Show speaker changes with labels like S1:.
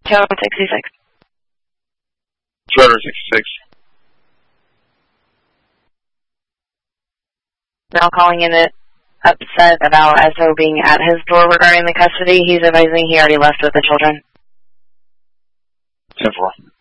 S1: Code 66.
S2: Schroeder 66.
S1: Now calling in it upset about SO being at his door regarding the custody. He's advising he already left with the children.
S2: 10-4.